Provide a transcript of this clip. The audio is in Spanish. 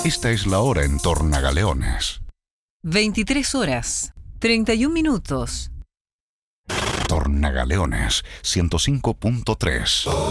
Esta es la hora en Tornagaleones. 23 horas, 31 minutos. Tornagaleones 105.3.